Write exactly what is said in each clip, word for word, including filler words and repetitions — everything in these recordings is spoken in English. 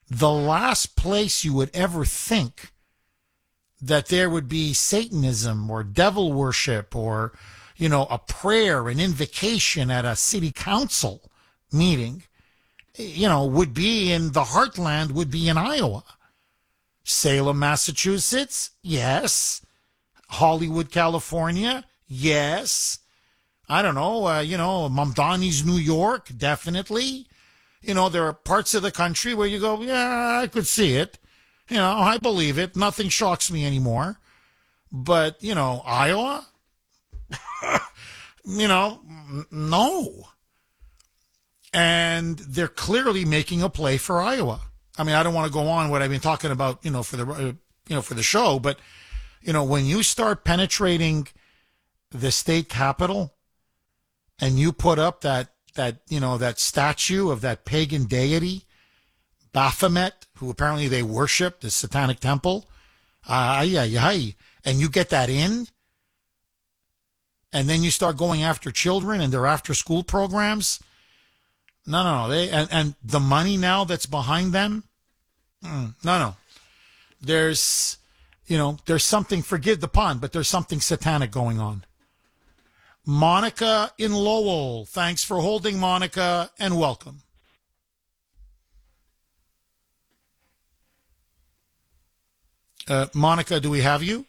the last place you would ever think that there would be Satanism or devil worship or, you know, a prayer, an invocation at a city council meeting, you know, would be in the heartland, would be in Iowa. Salem, Massachusetts, yes. Hollywood, California, yes. I don't know, uh, you know, Mamdani's, New York, definitely. You know, there are parts of the country where you go, yeah, I could see it. You know, I believe it. Nothing shocks me anymore. But, you know, Iowa? you know, n- no. And they're clearly making a play for Iowa. I mean, I don't want to go on what I've been talking about, you know, for the, uh, you know, for the show. But, you know, when you start penetrating the state capitol and you put up that, that, you know, that statue of that pagan deity, Baphomet, who apparently they worship, the Satanic Temple, ay, ay, ay, and you get that in, and then you start going after children and their after-school programs. No, no, no. They and, and the money now that's behind them. Mm, no, no. There's, you know, there's something. Forgive the pun, but there's something satanic going on. Monica in Lowell. Thanks for holding, Monica, and welcome. Uh, Monica, do we have you?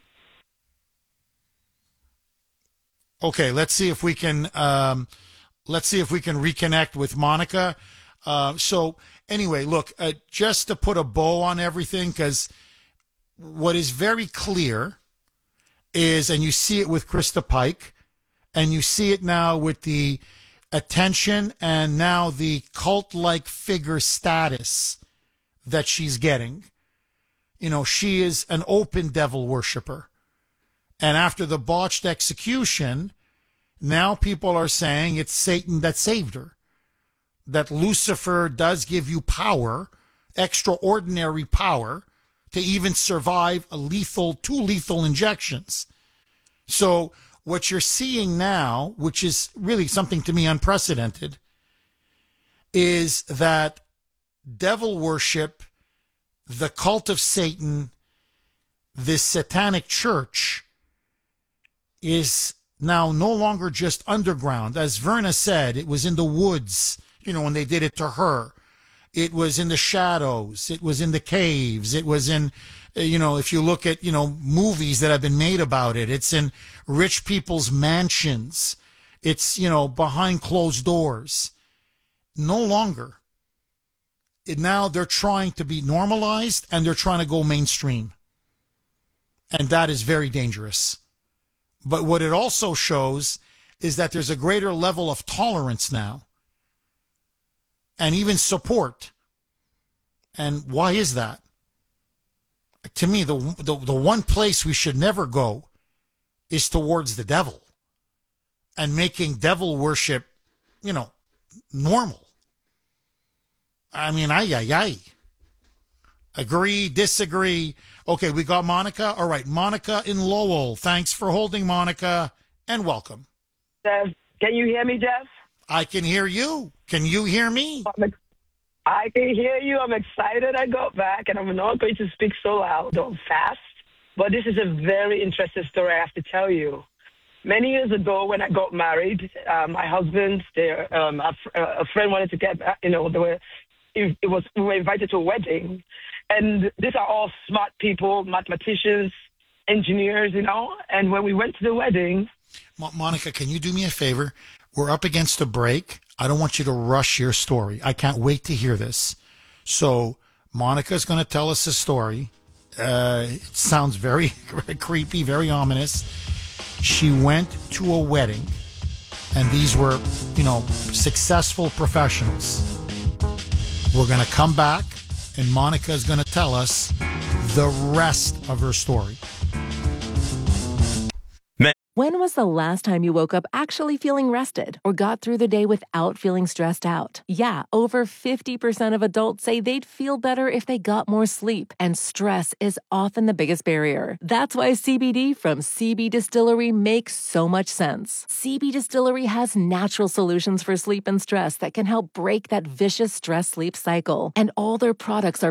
Okay, let's see if we can. Um, let's see if we can reconnect with Monica. Uh, so anyway, look, uh, just to put a bow on everything, because what is very clear is, and you see it with Krista Pike, and you see it now with the attention and now the cult-like figure status that she's getting. You know, she is an open devil worshiper. And after the botched execution, now people are saying it's Satan that saved her. That Lucifer does give you power, extraordinary power, to even survive a lethal, two lethal injections. So what you're seeing now, which is really something to me unprecedented, is that devil worship, the cult of Satan, this satanic church, is now no longer just underground. As Verna said, it was in the woods, you know, when they did it to her. It was in the shadows. It was in the caves. It was in, you know, if you look at, you know, movies that have been made about it, it's in rich people's mansions. It's, you know, behind closed doors. No longer. It, now they're trying to be normalized and they're trying to go mainstream. And that is very dangerous. But what it also shows is that there's a greater level of tolerance now and even support. And why is that? To me, the, the, the one place we should never go is towards the devil and making devil worship, you know, normal. I mean, ay, ay, ay. Agree, disagree. Okay, we got Monica. All right, Monica in Lowell. Thanks for holding, Monica, and welcome. Jeff, can you hear me, Jeff? I can hear you. Can you hear me? I can hear you. I'm excited I got back, and I'm not going to speak so loud or fast, but this is a very interesting story I have to tell you. Many years ago, when I got married, uh, my husband, there, um, a, a friend wanted to get, you know, they were, it, it was we were invited to a wedding, and these are all smart people, mathematicians, engineers, you know. And when we went to the wedding, Mo- Monica, can you do me a favor? We're up against a break. I don't want you to rush your story. I can't wait to hear this. So Monica's going to tell us a story. Uh, it sounds very creepy, very ominous. She went to a wedding, and these were, you know, successful professionals. We're going to come back, and Monica is going to tell us the rest of her story. When was the last time you woke up actually feeling rested or got through the day without feeling stressed out? Yeah, over fifty percent of adults say they'd feel better if they got more sleep, and stress is often the biggest barrier. That's why C B D from C B Distillery makes so much sense. C B Distillery has natural solutions for sleep and stress that can help break that vicious stress-sleep cycle, and all their products are